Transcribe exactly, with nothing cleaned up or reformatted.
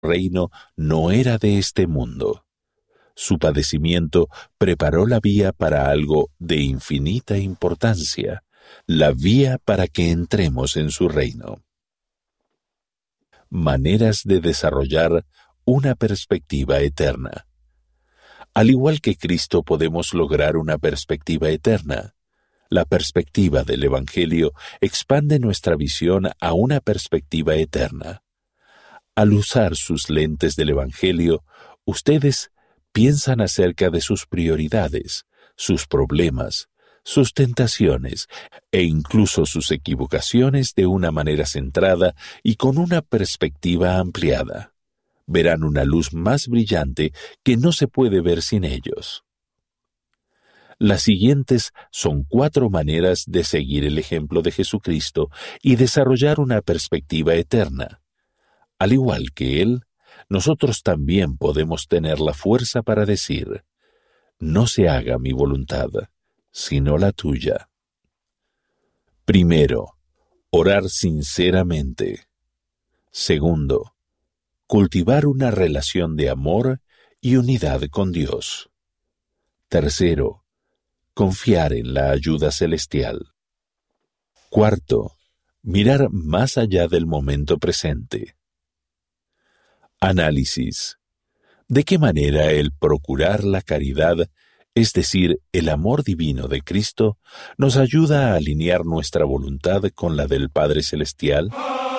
reino no era de este mundo. Su padecimiento preparó la vía para algo de infinita importancia, la vía para que entremos en su reino. Maneras de desarrollar una perspectiva eterna. Al igual que Cristo, podemos lograr una perspectiva eterna. La perspectiva del Evangelio expande nuestra visión a una perspectiva eterna. Al usar sus lentes del Evangelio, ustedes piensan acerca de sus prioridades, sus problemas, sus tentaciones e incluso sus equivocaciones de una manera centrada y con una perspectiva ampliada. Verán una luz más brillante que no se puede ver sin ellos. Las siguientes son cuatro maneras de seguir el ejemplo de Jesucristo y desarrollar una perspectiva eterna. Al igual que Él, nosotros también podemos tener la fuerza para decir: no se haga mi voluntad, sino la tuya. Primero, orar sinceramente. Segundo, cultivar una relación de amor y unidad con Dios. Tercero, confiar en la ayuda celestial. Cuarto, mirar más allá del momento presente. Análisis. ¿De qué manera el procurar la caridad, es decir, el amor divino de Cristo, nos ayuda a alinear nuestra voluntad con la del Padre Celestial?